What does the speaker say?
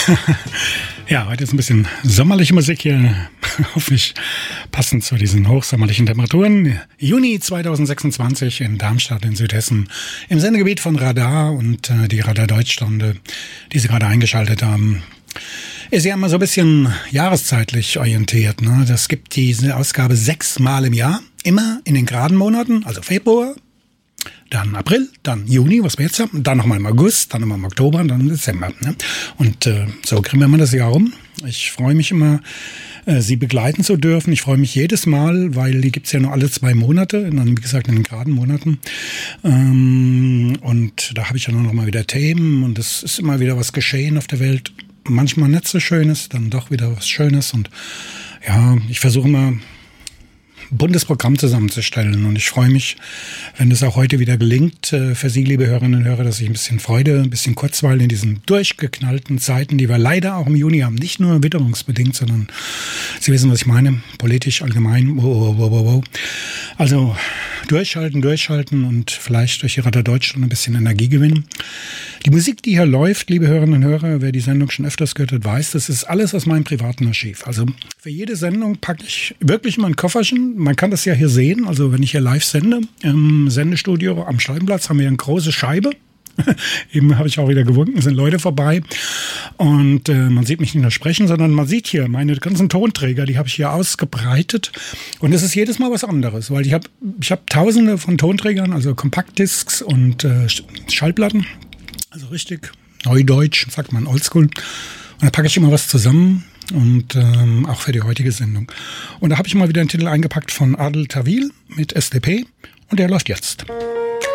Ja, heute ist ein bisschen sommerliche Musik hier, hoffentlich passend zu diesen hochsommerlichen Temperaturen. Juni 2026 in Darmstadt in Südhessen im Sendegebiet von Radar und die Radar Deutschstunde, die Sie gerade eingeschaltet haben, ist ja immer so ein bisschen jahreszeitlich orientiert, ne? Das gibt diese Ausgabe 6 Mal im Jahr, immer in den geraden Monaten, also Februar, dann April, dann Juni, was wir jetzt haben, dann nochmal im August, dann nochmal im Oktober und dann im Dezember. Ne? Und so kriegen wir immer das Jahr rum. Ich freue mich immer, Sie begleiten zu dürfen. Ich freue mich jedes Mal, weil die gibt's ja nur alle 2 Monate, dann wie gesagt in den geraden Monaten. Und da habe ich ja noch mal wieder Themen und es ist immer wieder was geschehen auf der Welt. Manchmal nicht so Schönes, dann doch wieder was Schönes. Und ja, ich versuche immer, buntes Programm zusammenzustellen. Und ich freue mich, wenn es auch heute wieder gelingt, für Sie, liebe Hörerinnen und Hörer, dass ich ein bisschen Freude, ein bisschen Kurzweil in diesen durchgeknallten Zeiten, die wir leider auch im Juni haben, nicht nur witterungsbedingt, sondern Sie wissen, was ich meine, politisch, allgemein. Also durchhalten und vielleicht durch die Radar Deutschland ein bisschen Energie gewinnen. Die Musik, die hier läuft, liebe Hörerinnen und Hörer, wer die Sendung schon öfters gehört hat, weiß, das ist alles aus meinem privaten Archiv. Also für jede Sendung packe ich wirklich mal ein Kofferchen. Man kann das ja hier sehen, also wenn ich hier live sende, im Sendestudio am Scheibenplatz haben wir eine große Scheibe. Eben habe ich auch wieder gewunken, sind Leute vorbei und man sieht mich nicht nur sprechen, sondern man sieht hier meine ganzen Tonträger, die habe ich hier ausgebreitet und es ist jedes Mal was anderes, weil ich hab tausende von Tonträgern, also Kompaktdiscs und Schallplatten, also richtig neudeutsch, sagt man oldschool, und da packe ich immer was zusammen und auch für die heutige Sendung. Und da habe ich mal wieder einen Titel eingepackt von Adel Tawil mit SDP und der läuft jetzt.